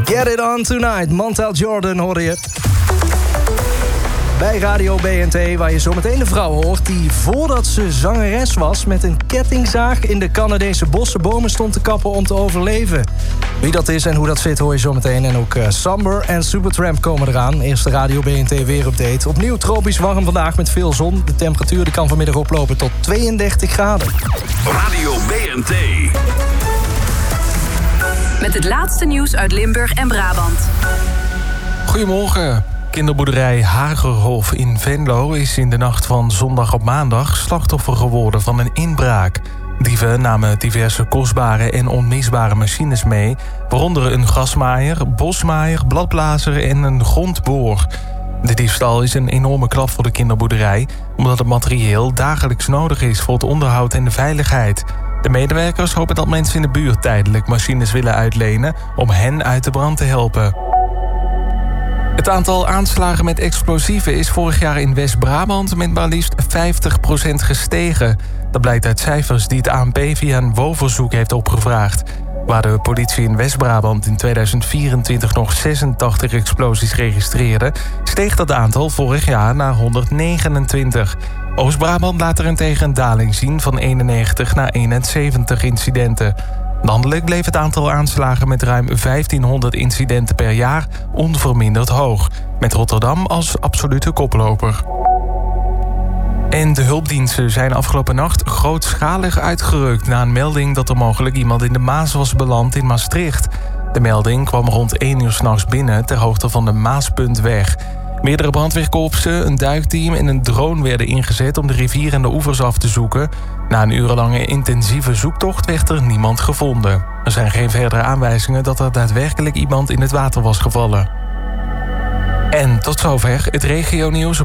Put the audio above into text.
Get It On Tonight, Montel Jordan hoorde je. Bij Radio BNT, waar je zometeen de vrouw hoort die voordat ze zangeres was met een kettingzaag in de Canadese bossenbomen stond te kappen om te overleven. Wie dat is en hoe dat zit hoor je zometeen. En ook Samber en Supertramp komen eraan. Eerste Radio BNT weerupdate. Opnieuw tropisch warm vandaag met veel zon. De temperatuur die kan vanmiddag oplopen tot 32 graden. Radio BNT. Met het laatste nieuws uit Limburg en Brabant. Goedemorgen. Kinderboerderij Hagerhof in Venlo is in de nacht van zondag op maandag slachtoffer geworden van een inbraak. Dieven namen diverse kostbare en onmisbare machines mee, waaronder een grasmaaier, bosmaaier, bladblazer en een grondboor. De diefstal is een enorme klap voor de kinderboerderij, omdat het materieel dagelijks nodig is voor het onderhoud en de veiligheid. De medewerkers hopen dat mensen in de buurt tijdelijk machines willen uitlenen om hen uit de brand te helpen. Het aantal aanslagen met explosieven is vorig jaar in West-Brabant met maar liefst 50% gestegen. Dat blijkt uit cijfers die het ANP via een WO-verzoek heeft opgevraagd. Waar de politie in West-Brabant in 2024 nog 86 explosies registreerde, steeg dat aantal vorig jaar naar 129. Oost-Brabant laat daarentegen een daling zien van 91 naar 71 incidenten. Landelijk bleef het aantal aanslagen met ruim 1500 incidenten per jaar onverminderd hoog, met Rotterdam als absolute koploper. En de hulpdiensten zijn afgelopen nacht grootschalig uitgerukt na een melding dat er mogelijk iemand in de Maas was beland in Maastricht. De melding kwam rond 1 uur 's nachts binnen ter hoogte van de Maaspuntweg. Meerdere brandweerkorpsen, een duikteam en een drone werden ingezet om de rivier en de oevers af te zoeken. Na een urenlange intensieve zoektocht werd er niemand gevonden. Er zijn geen verdere aanwijzingen dat er daadwerkelijk iemand in het water was gevallen. En tot zover het regionieuws.